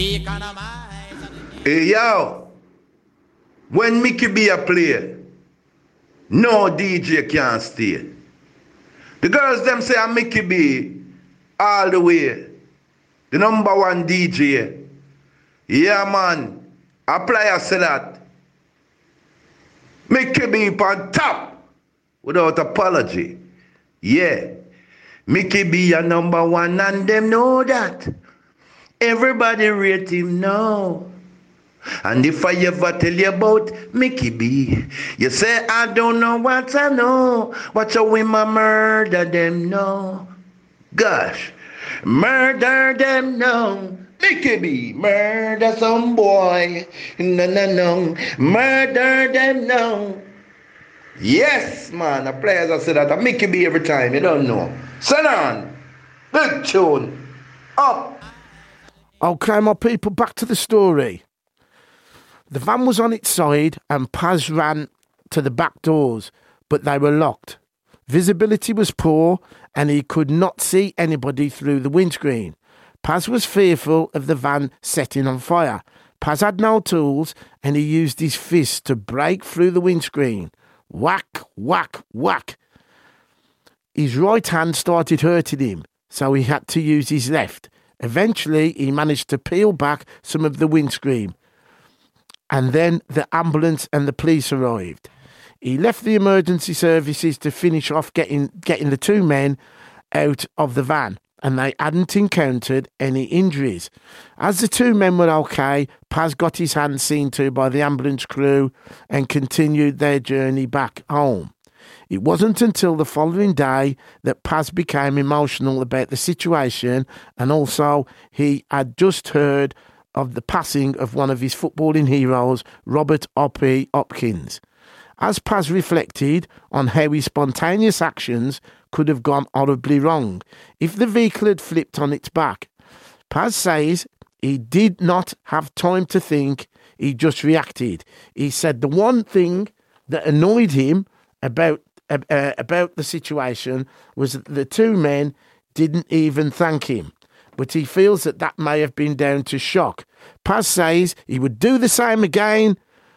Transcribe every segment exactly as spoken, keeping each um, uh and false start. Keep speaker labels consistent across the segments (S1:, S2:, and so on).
S1: Hey, yo, when Mickey B a play, no D J can stay. The girls them say I'm Mickey B all the way. The number one D J. Yeah, man. Apply a say that. Mickey B on top without apology. Yeah. Mickey B a number one and them know that. Everybody rate him now. And if I ever tell you about Mickey B, you say I don't know what I know. Watch out when my murder them know. Gosh, murder them now. Mickey B, murder some boy. No, no, no. Murder them now. Yes, man. The players I say that. Mickey B every time. You don't know. Sit on. Big tune. Up.
S2: Okay, my people, back to the story. The van was on its side and Paz ran to the back doors, but they were locked. Visibility was poor and he could not see anybody through the windscreen. Paz was fearful of the van setting on fire. Paz had no tools and he used his fist to break through the windscreen. Whack, whack, whack. His right hand started hurting him, so he had to use his left. Eventually, he managed to peel back some of the windscreen. And then the ambulance and the police arrived. He left the emergency services to finish off getting getting the two men out of the van, and they hadn't encountered any injuries. As the two men were okay, Paz got his hand seen to by the ambulance crew and continued their journey back home. It wasn't until the following day that Paz became emotional about the situation, and also he had just heard of the passing of one of his footballing heroes, Robert Oppie Hopkins. As Paz reflected on how his spontaneous actions could have gone horribly wrong if the vehicle had flipped on its back, Paz says he did not have time to think, he just reacted. He said the one thing that annoyed him about uh, about the situation was that the two men didn't even thank him. But he feels that that may have been down to shock. Paz says he would do the same again.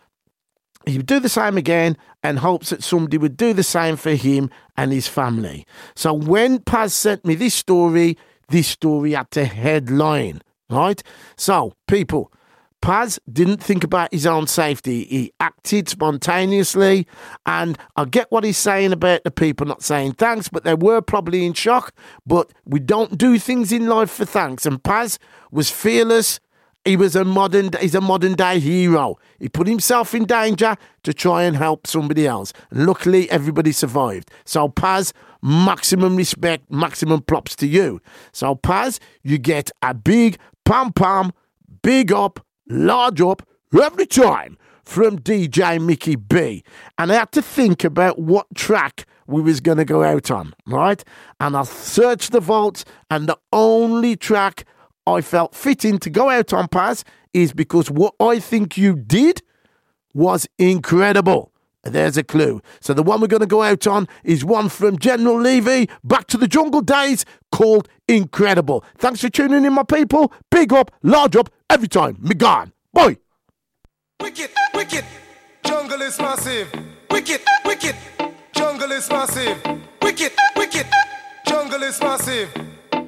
S2: He would do the same again and hopes that somebody would do the same for him and his family. So when Paz sent me this story, this story had to headline, right? So, people, Paz didn't think about his own safety. He acted spontaneously, and I get what he's saying about the people not saying thanks, but they were probably in shock. But we don't do things in life for thanks. And Paz was fearless. He was a modern, he's a modern day hero. He put himself in danger to try and help somebody else. And luckily, everybody survived. So Paz, maximum respect, maximum props to you. So Paz, you get a big pam pam, big up, large up every time from D J Mickey B. And I had to think about what track we was going to go out on, right? And I searched the vaults, and the only track I felt fitting to go out on, Paz, is because what I think you did was incredible. There's a clue. So the one we're going to go out on is one from General Levy, Back to the Jungle Days, called Incredible. Thanks for tuning in, my people. Big up, large up, every time. Me gone. Bye.
S3: Wicked, wicked, jungle is massive. Wicked, wicked, jungle is massive. Wicked, wicked, jungle is massive.